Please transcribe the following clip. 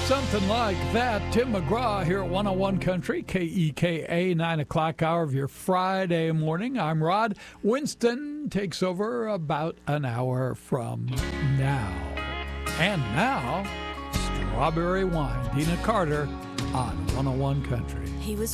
Something like that. Tim McGraw here at 101 Country, KEKA, 9 o'clock hour of your Friday morning. I'm Rod. Winston takes over about an hour from now. And now, Strawberry Wine, Dina Carter on 101 Country. He was